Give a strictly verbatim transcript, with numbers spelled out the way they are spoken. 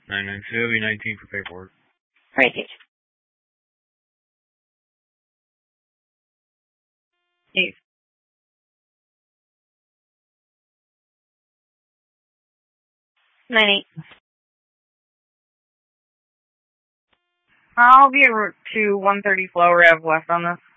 nine nine two, it'll be nineteen for paperwork. Right, Gage. Eve. Nine eight. I'll be a route to one thirty flow rev west on this.